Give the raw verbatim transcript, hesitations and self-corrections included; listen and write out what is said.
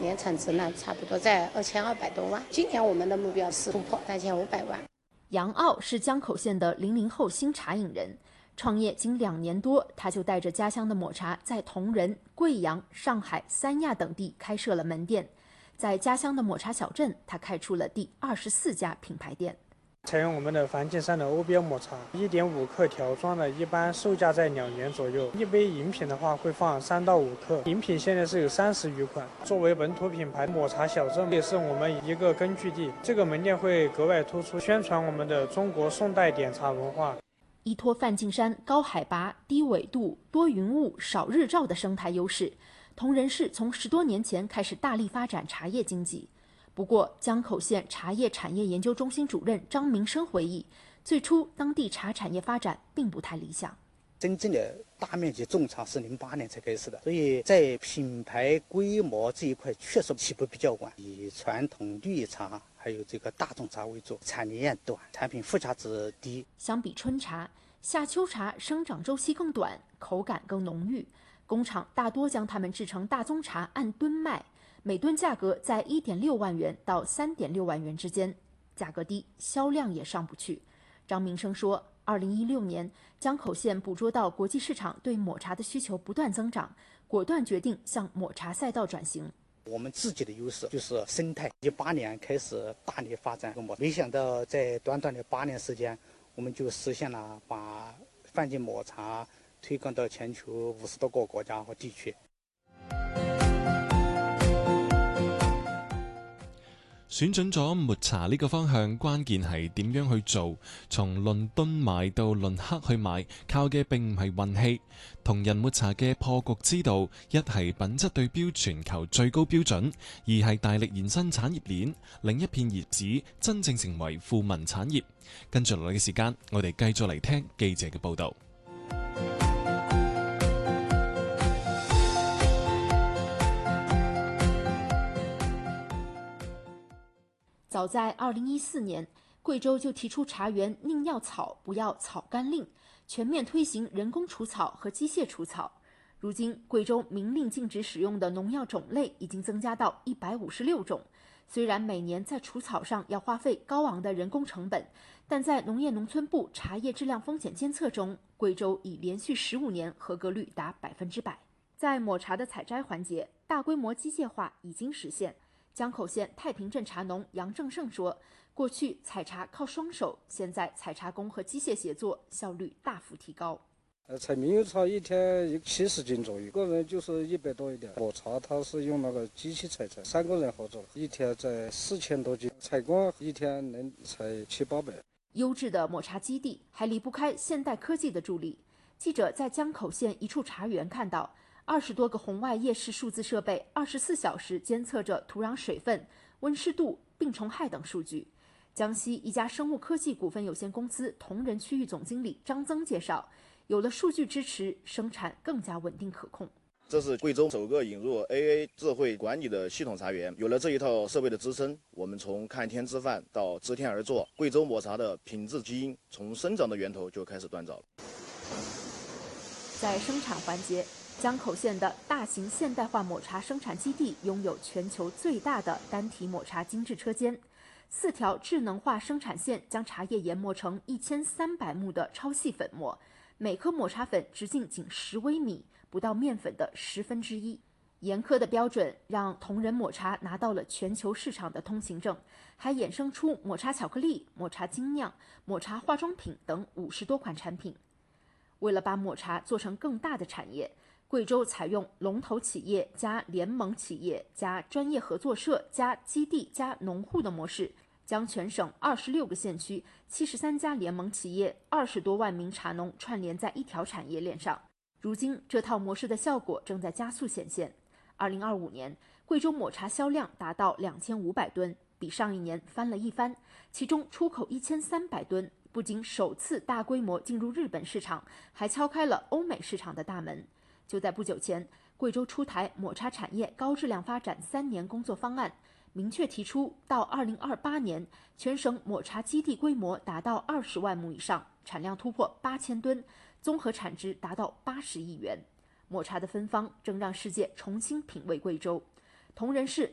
年产值呢，差不多在二千二百多万。今年我们的目标是突破三千五百万。 杨傲是江口县的零零后新茶饮人，创业仅两年多，他就带着家乡的抹茶在同仁、贵阳、上海、三亚等地开设了门店。在家乡的抹茶小镇，他开出了第二十四家品牌店。 采用我们的梵净山的欧标抹茶， 一点五克条装的，一般售价在两元左右。一杯饮品的话会放三到五克，饮品现在是有三十余款。作为本土品牌，抹茶小镇也是我们一个根据地。这个门店会格外突出，宣传我们的中国宋代点茶文化。 依托梵净山高海拔、低纬度、多云雾、少日照的生态优势，同仁市从十多年前开始大力发展茶叶经济。不过，江口县茶叶产业研究中心主任张明生回忆，最初当地茶产业发展并不太理想。 真正的大面积种茶是零八年才开始的，所以在品牌规模这一块确实起步比较晚，以传统绿茶还有这个大众茶为主，产年短，产品附加值低。 相比春茶，夏秋茶生长周期更短，口感更浓郁，工厂大多将它们制成大宗茶，按吨卖。每吨价格在 一点六万元到 三点六万元之间，价格低，销量也上不去。张明生说，二零一六年，江口县捕捉到国际市场对抹茶的需求不断增长，果断决定向抹茶赛道转型。 我们自己的优势就是生态，一八年开始大力发展抹，没想到在短短的八年时间，我们就实现了把梵净抹茶推广到全球五十多个国家和地区。 選準咗抹茶呢個方向，關鍵係點樣去做。從論噸買到論克去買，靠嘅並唔係運氣。同仁抹茶嘅破局之道，一係品質對標全球最高標準，二係大力延伸產業鏈，令一片葉子真正成為富民產業。跟住落嚟嘅時間，我哋繼續嚟聽記者嘅報導。 早在二零一四年，贵州就提出茶园宁要草不要草甘令，全面推行人工除草和机械除草。如今，贵州明令禁止使用的农药种类已经增加到一百五十六种。虽然每年在除草上要花费高昂的人工成本，但在农业农村部茶叶质量风险监测中，贵州已连续十五年合格率达百分之百。在抹茶的采摘环节，大规模机械化已经实现。江口县太平镇茶农杨正胜说，过去采茶靠双手，现在采茶工和机械协作，效率大幅提高。 呃，采猕猴茶一天七十斤左右，个人就是一百多一点。抹茶它是用那个机器采摘，三个人合作，一天在四千多斤，采光一天能采七八百。 优质的抹茶基地还离不开现代科技的助力。记者在江口县一处茶园看到，二十多个红外夜视数字设备二十四小时监测着土壤水分、温湿度、病虫害等数据。江西一家生物科技股份有限公司同仁区域总经理张增介绍，有了数据支持，生产更加稳定可控。 这是贵州首个引入 A A 智慧管理的系统茶园，有了这一套设备的支撑，我们从看天吃饭到知天而作，贵州抹茶的品质基因从生长的源头就开始锻造了。 在生产环节，江口县的大型现代化抹茶生产基地拥有全球最大的单体抹茶精制车间，四条智能化生产线将茶叶研磨成一千三百目的超细粉末，每颗抹茶粉直径仅十微米，不到面粉的十分之一。严苛的标准让同仁抹茶拿到了全球市场的通行证，还衍生出抹茶巧克力、抹茶精酿、抹茶化妆品等五十多款产品。为了把抹茶做成更大的产业，贵州采用龙头企业加联盟企业加专业合作社加基地加农户的模式，将全省二十六个县区、七十三家联盟企业、二十多万名茶农串联在一条产业链上。如今，这套模式的效果正在加速显现。二零二五年，贵州抹茶销量达到两千五百吨，比上一年翻了一番，其中出口一千三百吨。不仅首次大规模进入日本市场，还敲开了欧美市场的大门。就在不久前，贵州出台抹茶产业高质量发展三年工作方案，明确提出到二零二八年，全省抹茶基地规模达到二十万亩以上，产量突破八千吨，综合产值达到八十亿元。抹茶的芬芳正让世界重新品味贵州。同仁市